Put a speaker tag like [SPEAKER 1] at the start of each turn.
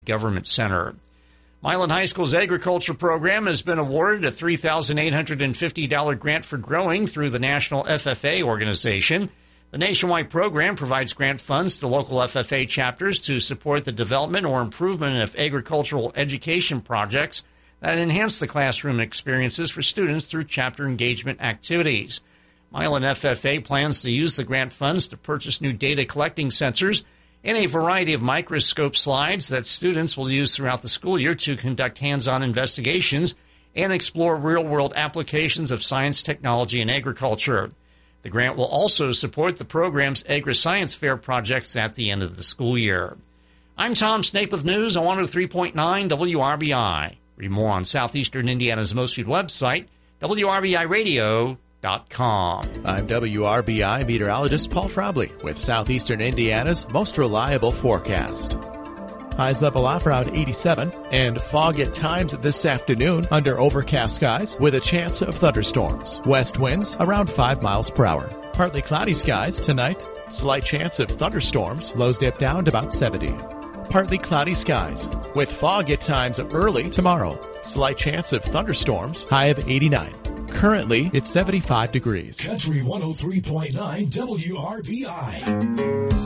[SPEAKER 1] Government Center. Milan High School's agriculture program has been awarded a $3,850 grant for growing through the National FFA organization. The nationwide program provides grant funds to local FFA chapters to support the development or improvement of agricultural education projects that enhance the classroom experiences for students through chapter engagement activities. Milan FFA plans to use the grant funds to purchase new data collecting sensors and a variety of microscope slides that students will use throughout the school year to conduct hands-on investigations and explore real-world applications of science, technology, and agriculture. The grant will also support the program's Agri-Science Fair projects at the end of the school year. I'm Tom Snape with news on 103.9 WRBI. Read more on Southeastern Indiana's most viewed website, WRBIRadio.com.
[SPEAKER 2] I'm WRBI meteorologist Paul Frobley with Southeastern Indiana's most reliable forecast. Highs level off around 87 and fog at times this afternoon under overcast skies with a chance of thunderstorms. West winds around 5 miles per hour. Partly cloudy skies tonight. Slight chance of thunderstorms. Lows dip down to about 70. Partly cloudy skies with fog at times early tomorrow. Slight chance of thunderstorms. High of 89. Currently, it's 75 degrees.
[SPEAKER 3] Country 103.9 WRBI.